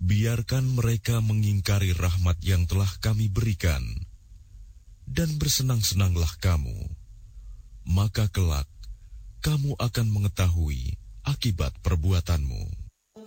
biarkan mereka mengingkari rahmat yang telah kami berikan, dan bersenang-senanglah kamu, maka kelak kamu akan mengetahui akibat perbuatanmu.